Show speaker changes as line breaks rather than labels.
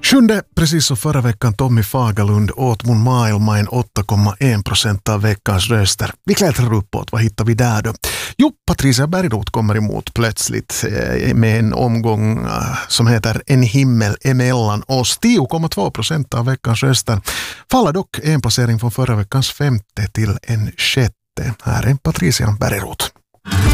Sjunde, precis som förra veckan, Tommy Fagerlund åt mun maailma en 8,1% av veckans röster. Vi klättrar uppåt, vad hittar vi där då? Jo, Patricia Bergroth kommer emot plötsligt med en omgång som heter En himmel emellan oss. 10,2% av veckans röster. Faller dock en placering från förra veckans femte till en sjätte. Här är Patricia Bergroth.